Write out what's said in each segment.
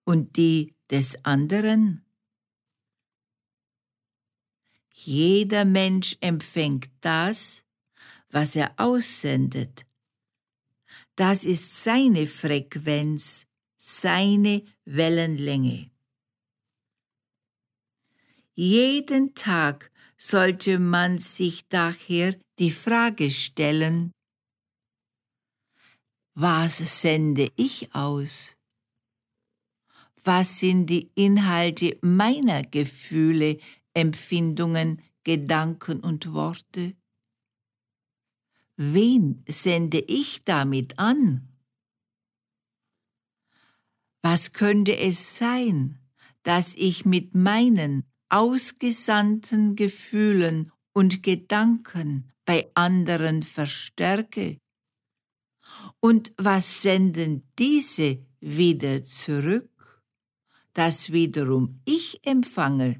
und die des anderen? Jeder Mensch empfängt das, was er aussendet. Das ist seine Frequenz, seine Wellenlänge. Jeden Tag sollte man sich daher die Frage stellen: Was sende ich aus? Was sind die Inhalte meiner Gefühle, Empfindungen, Gedanken und Worte? Wen sende ich damit an? Was könnte es sein, dass ich mit meinen ausgesandten Gefühlen und Gedanken bei anderen verstärke? Und was senden diese wieder zurück, das wiederum ich empfange?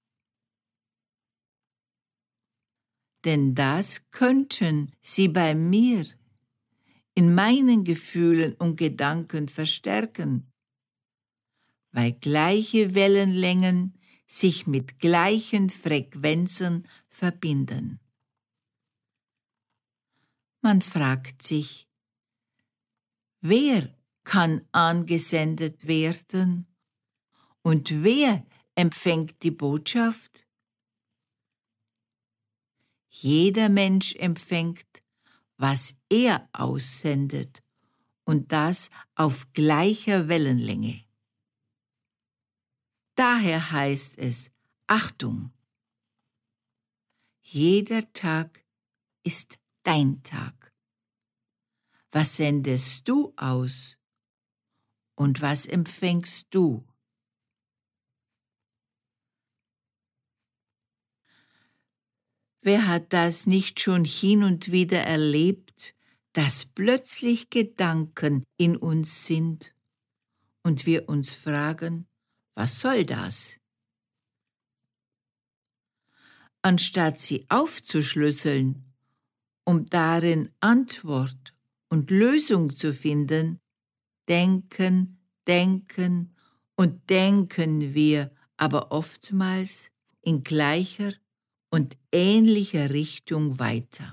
Denn das könnten sie bei mir in meinen Gefühlen und Gedanken verstärken, weil gleiche Wellenlängen sich mit gleichen Frequenzen verbinden. Man fragt sich, wer kann angesendet werden und wer empfängt die Botschaft? Jeder Mensch empfängt, was er aussendet, und das auf gleicher Wellenlänge. Daher heißt es: Achtung! Jeder Tag ist dein Tag. Was sendest du aus und was empfängst du? Wer hat das nicht schon hin und wieder erlebt, dass plötzlich Gedanken in uns sind und wir uns fragen, was soll das? Anstatt sie aufzuschlüsseln, um darin Antwort und Lösung zu finden, denken und denken wir aber oftmals in gleicher und ähnlicher Richtung weiter.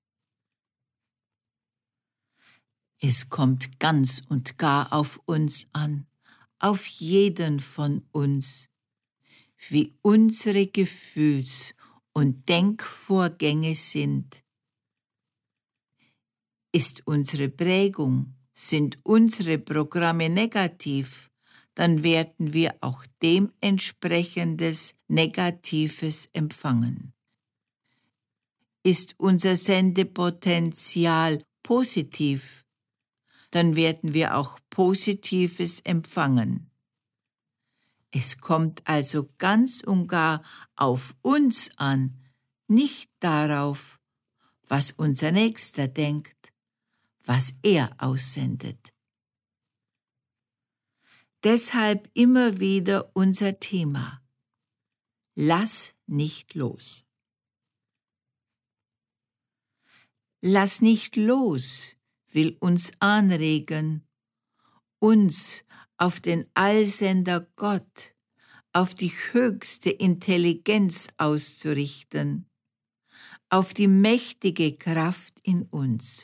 Es kommt ganz und gar auf uns an, auf jeden von uns, wie unsere Gefühls- und Denkvorgänge sind. Ist unsere Prägung, sind unsere Programme negativ, dann werden wir auch dementsprechendes Negatives empfangen. Ist unser Sendepotenzial positiv, dann werden wir auch Positives empfangen. Es kommt also ganz und gar auf uns an, nicht darauf, was unser Nächster denkt, was er aussendet. Deshalb immer wieder unser Thema: Lass nicht los. Lass nicht los will uns anregen, uns auf den Allsender Gott, auf die höchste Intelligenz auszurichten, auf die mächtige Kraft in uns.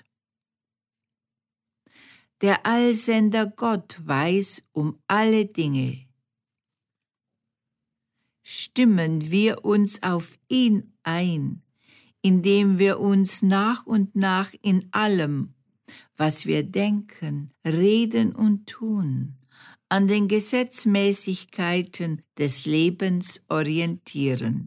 Der Allsender Gott weiß um alle Dinge. Stimmen wir uns auf ihn ein, indem wir uns nach und nach in allem, was wir denken, reden und tun, an den Gesetzmäßigkeiten des Lebens orientieren.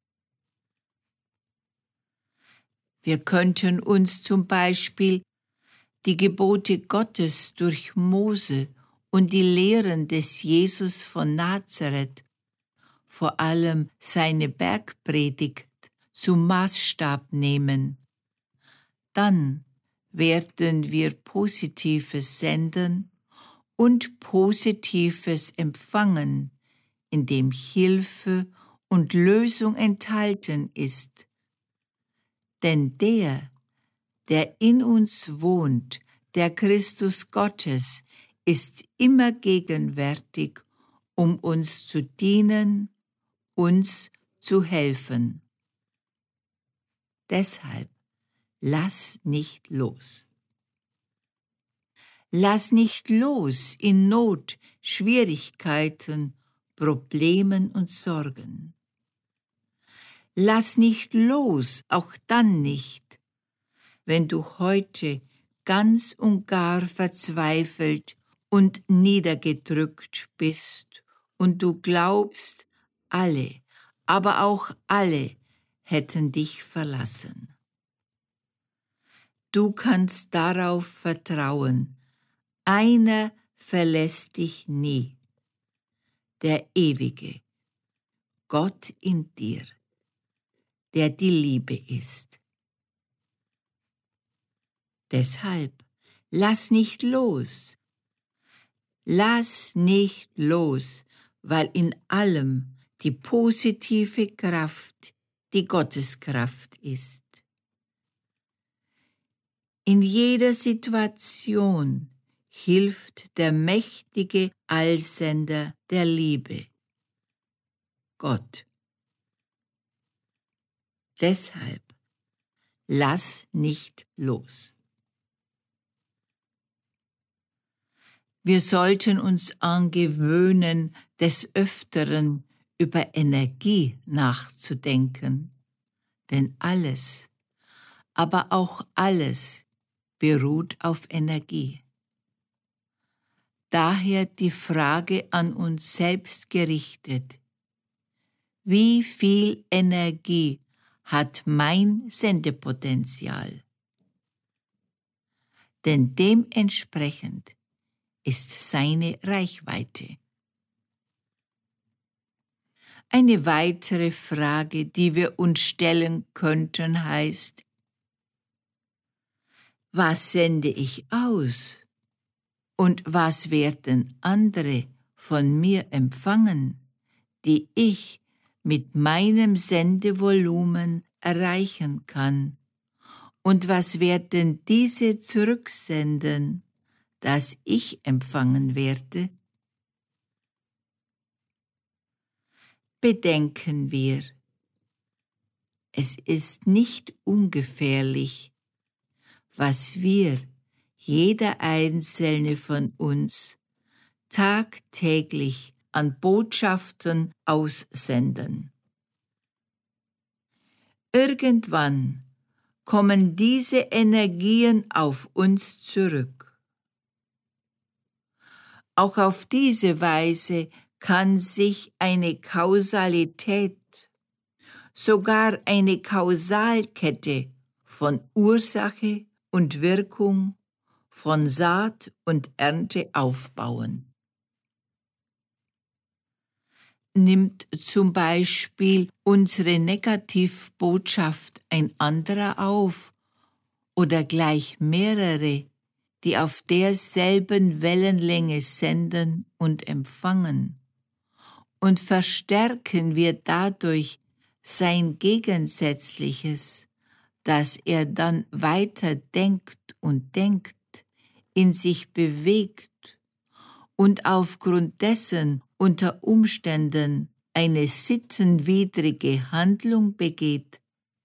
Wir könnten uns zum Beispiel die Gebote Gottes durch Mose und die Lehren des Jesus von Nazareth, vor allem seine Bergpredigt, zum Maßstab nehmen. Dann werden wir Positives senden und Positives empfangen, in dem Hilfe und Lösung enthalten ist. Denn der in uns wohnt, der Christus Gottes, ist immer gegenwärtig, um uns zu dienen, uns zu helfen. Deshalb lass nicht los. Lass nicht los in Not, Schwierigkeiten, Problemen und Sorgen. Lass nicht los, auch dann nicht, wenn du heute ganz und gar verzweifelt und niedergedrückt bist und du glaubst, alle, aber auch alle hätten dich verlassen. Du kannst darauf vertrauen, einer verlässt dich nie, der Ewige, Gott in dir, der die Liebe ist. Deshalb lass nicht los. Lass nicht los, weil in allem die positive Kraft, die Gotteskraft ist. In jeder Situation hilft der mächtige Allsender der Liebe, Gott. Deshalb lass nicht los. Wir sollten uns angewöhnen, des Öfteren über Energie nachzudenken, denn alles, aber auch alles beruht auf Energie. Daher die Frage an uns selbst gerichtet: Wie viel Energie hat mein Sendepotenzial? Denn dementsprechend ist seine Reichweite. Eine weitere Frage, die wir uns stellen könnten, heißt: Was sende ich aus und was werden andere von mir empfangen, die ich mit meinem Sendevolumen erreichen kann? Und was werden diese zurücksenden, das ich empfangen werde? Bedenken wir, es ist nicht ungefährlich, was wir, jeder einzelne von uns, tagtäglich an Botschaften aussenden. Irgendwann kommen diese Energien auf uns zurück. Auch auf diese Weise kann sich eine Kausalität, sogar eine Kausalkette von Ursache und Wirkung, von Saat und Ernte aufbauen. Nimmt zum Beispiel unsere Negativbotschaft ein anderer auf oder gleich mehrere, die auf derselben Wellenlänge senden und empfangen, und verstärken wir dadurch sein Gegensätzliches, dass er dann weiter denkt und denkt, in sich bewegt und aufgrund dessen unter Umständen eine sittenwidrige Handlung begeht,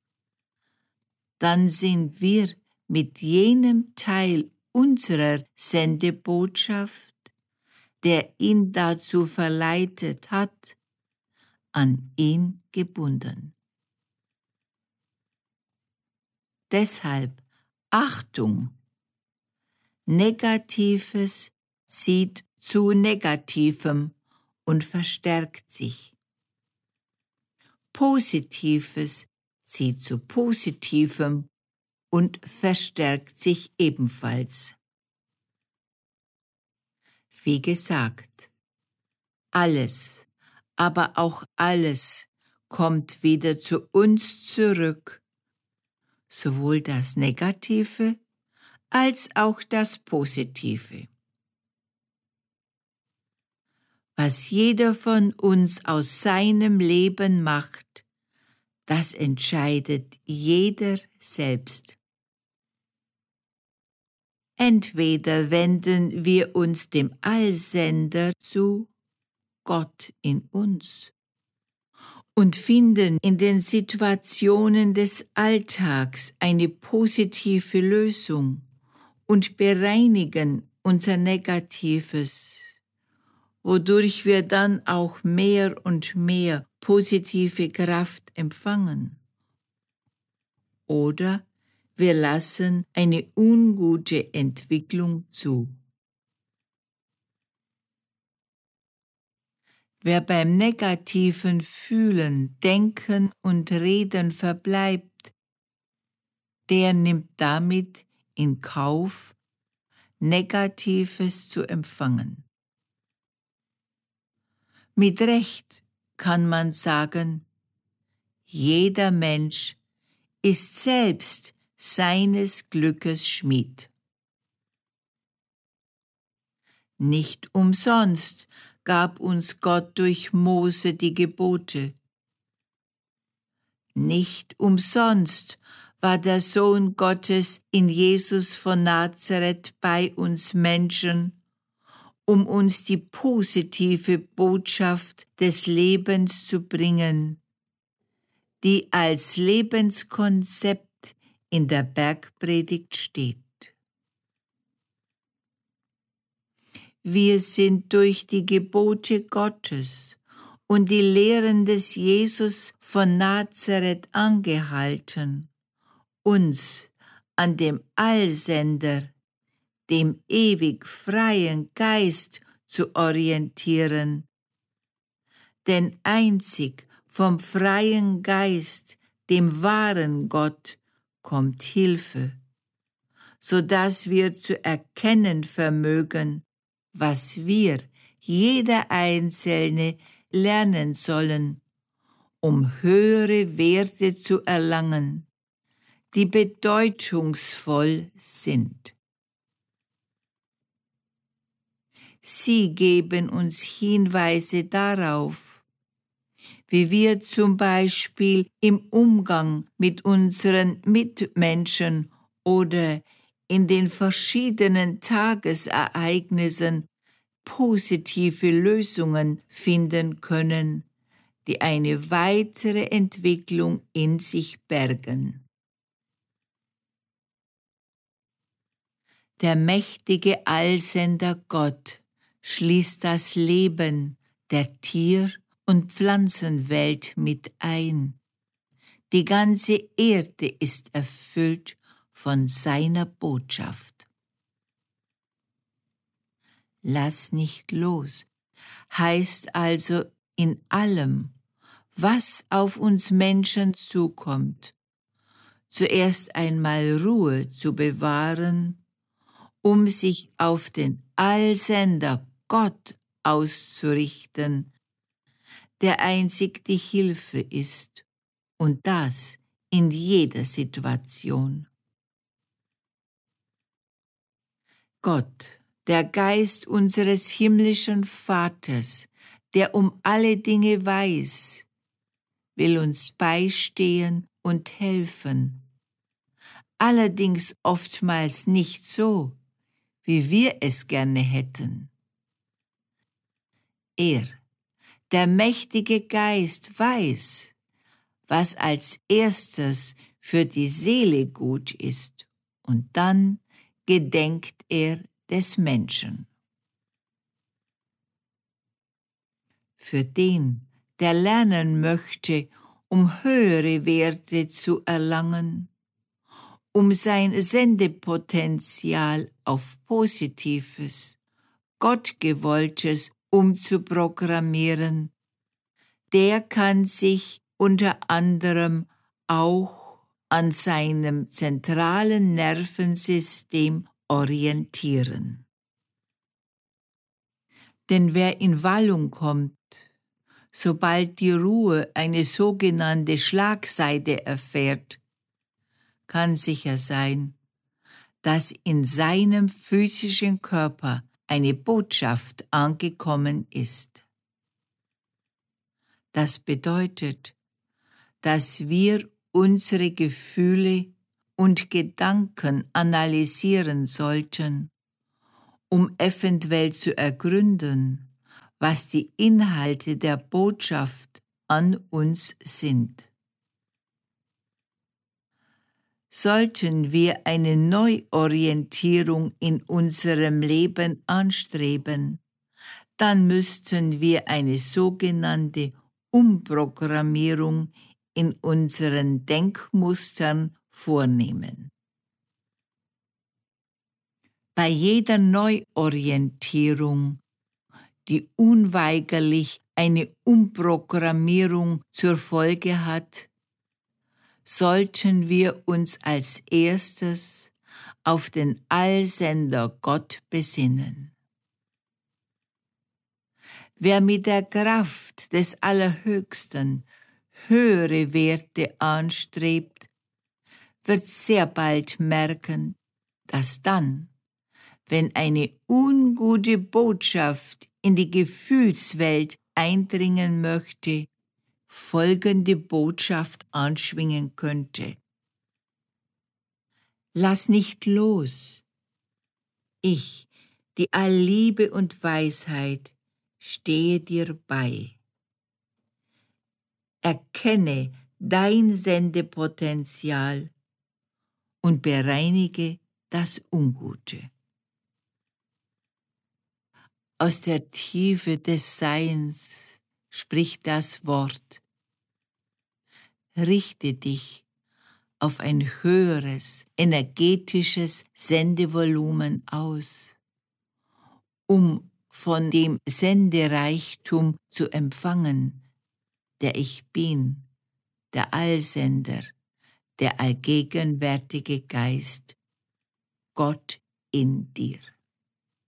dann sind wir mit jenem Teil unserer Sendebotschaft, der ihn dazu verleitet hat, an ihn gebunden. Deshalb Achtung! Negatives zieht zu Negativem und verstärkt sich. Positives zieht zu Positivem und verstärkt sich ebenfalls. Wie gesagt, alles, aber auch alles kommt wieder zu uns zurück, sowohl das Negative als auch das Positive. Was jeder von uns aus seinem Leben macht, das entscheidet jeder selbst. Entweder wenden wir uns dem Allsender zu, Gott in uns, und finden in den Situationen des Alltags eine positive Lösung und bereinigen unser Negatives, wodurch wir dann auch mehr und mehr positive Kraft empfangen. Oder wir lassen eine ungute Entwicklung zu. Wer beim negativen Fühlen, Denken und Reden verbleibt, der nimmt damit in Kauf, Negatives zu empfangen. Mit Recht kann man sagen, jeder Mensch ist selbst seines Glückes Schmied. Nicht umsonst gab uns Gott durch Mose die Gebote. Nicht umsonst war der Sohn Gottes in Jesus von Nazareth bei uns Menschen, um uns die positive Botschaft des Lebens zu bringen, die als Lebenskonzept in der Bergpredigt steht. Wir sind durch die Gebote Gottes und die Lehren des Jesus von Nazareth angehalten, uns an dem Allsender, dem ewig freien Geist zu orientieren. Denn einzig vom freien Geist, dem wahren Gott, kommt Hilfe, so dass wir zu erkennen vermögen, was wir, jeder Einzelne, lernen sollen, um höhere Werte zu erlangen, die bedeutungsvoll sind. Sie geben uns Hinweise darauf, wie wir zum Beispiel im Umgang mit unseren Mitmenschen oder in den verschiedenen Tagesereignissen positive Lösungen finden können, die eine weitere Entwicklung in sich bergen. Der mächtige Allsender Gott schließt das Leben der Tier- und Pflanzenwelt mit ein. Die ganze Erde ist erfüllt von seiner Botschaft. Lass nicht los, heißt also in allem, was auf uns Menschen zukommt, zuerst einmal Ruhe zu bewahren, um sich auf den Allsender Gott auszurichten, der einzig die Hilfe ist, und das in jeder Situation. Gott, der Geist unseres himmlischen Vaters, der um alle Dinge weiß, will uns beistehen und helfen. Allerdings oftmals nicht so, wie wir es gerne hätten. Er, der mächtige Geist, weiß, was als erstes für die Seele gut ist, und dann gedenkt er des Menschen. Für den, der lernen möchte, um höhere Werte zu erlangen, um sein Sendepotenzial auf Positives, Gottgewolltes umzuprogrammieren, der kann sich unter anderem auch an seinem zentralen Nervensystem orientieren. Denn wer in Wallung kommt, sobald die Ruhe eine sogenannte Schlagseite erfährt, kann sicher sein, dass in seinem physischen Körper eine Botschaft angekommen ist. Das bedeutet, dass wir unsere Gefühle und Gedanken analysieren sollten, um eventuell zu ergründen, was die Inhalte der Botschaft an uns sind. Sollten wir eine Neuorientierung in unserem Leben anstreben, dann müssten wir eine sogenannte Umprogrammierung in unseren Denkmustern vornehmen. Bei jeder Neuorientierung, die unweigerlich eine Umprogrammierung zur Folge hat, sollten wir uns als erstes auf den Allsender Gott besinnen. Wer mit der Kraft des Allerhöchsten höhere Werte anstrebt, wird sehr bald merken, dass dann, wenn eine ungute Botschaft in die Gefühlswelt eindringen möchte, folgende Botschaft anschwingen könnte: Lass nicht los. Ich, die Allliebe und Weisheit, stehe dir bei. Erkenne dein Sendepotenzial und bereinige das Ungute. Aus der Tiefe des Seins spricht das Wort: Richte dich auf ein höheres, energetisches Sendevolumen aus, um von dem Sendereichtum zu empfangen, der ich bin, der Allsender, der allgegenwärtige Geist, Gott in dir.